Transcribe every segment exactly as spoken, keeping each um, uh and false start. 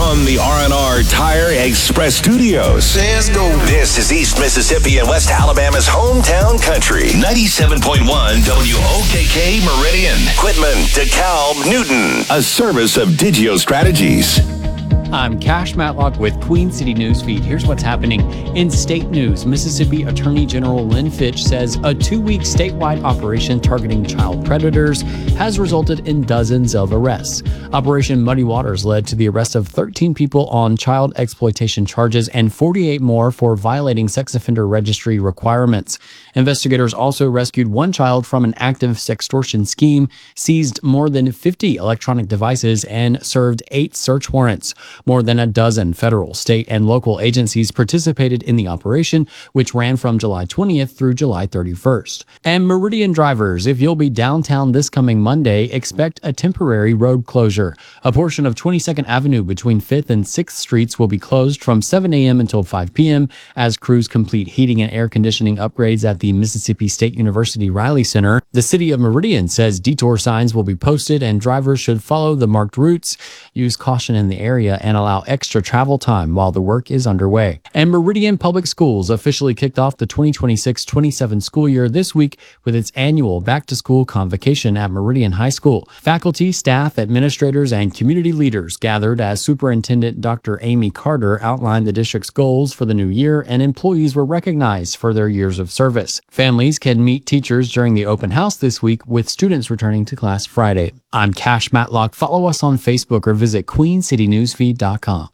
from the R and R Tire Express Studios. Let's go. This is East Mississippi and West Alabama's hometown country. ninety-seven point one W O K K Meridian. Quitman, DeKalb, Newton. A service of Digio Strategies. I'm Cash Matlock with Queen City Newsfeed. Here's what's happening in state news. Mississippi Attorney General Lynn Fitch says a two-week statewide operation targeting child predators has resulted in dozens of arrests. Operation Muddy Waters led to the arrest of thirteen people on child exploitation charges and forty-eight more for violating sex offender registry requirements. Investigators also rescued one child from an active sextortion scheme, seized more than fifty electronic devices, and served eight search warrants. More than a dozen federal, state, and local agencies participated in the operation, which ran from July twentieth through July thirty-first. And Meridian drivers, if you'll be downtown this coming Monday, expect a temporary road closure. A portion of twenty-second Avenue between fifth and sixth Streets will be closed from seven a.m. until five p.m. as crews complete heating and air conditioning upgrades at the Mississippi State University Riley Center. The city of Meridian says detour signs will be posted and drivers should follow the marked routes, use caution in the area, and allow extra travel time while the work is underway. And Meridian Public Schools officially kicked off the twenty twenty-six twenty-seven school year this week with its annual back-to-school convocation at Meridian High School. Faculty, staff, administrators, and community leaders gathered as Superintendent Doctor Amy Carter outlined the district's goals for the new year, and employees were recognized for their years of service. Families can meet teachers during the open house this week, with students returning to class Friday. I'm Cash Matlock. Follow us on Facebook or visit queen city newsfeed dot com.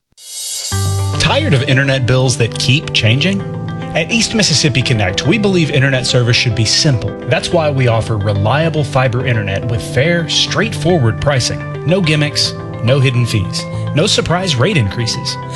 Tired of internet bills that keep changing? At East Mississippi Connect, we believe internet service should be simple. That's why we offer reliable fiber internet with fair, straightforward pricing. No gimmicks, no hidden fees, no surprise rate increases.